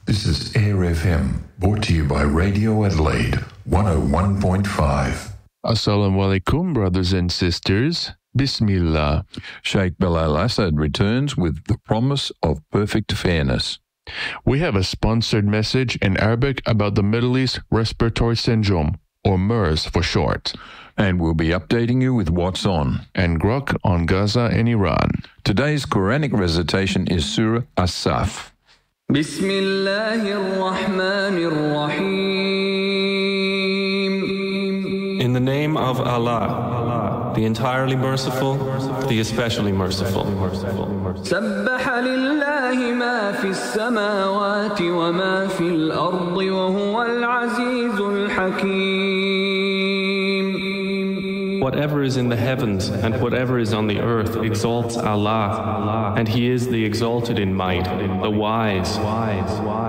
This is Air FM, brought to you by Radio Adelaide 101.5. Assalamu alaikum, brothers and sisters. Bismillah. Sheikh Bilal Assad returns with the promise of perfect fairness. We have a sponsored message in Arabic about the Middle East Respiratory Syndrome, or MERS for short. And we'll be updating you with what's on. And Grok on Gaza and Iran. Today's Quranic recitation is Surah As-Saf. In the name of Allah, the entirely merciful, the especially merciful. سبح لله ما في السماوات وما في الأرض وهو العزيز الحكيم. Whatever is in the heavens and whatever is on the earth exalts Allah, and He is the exalted in might, the wise.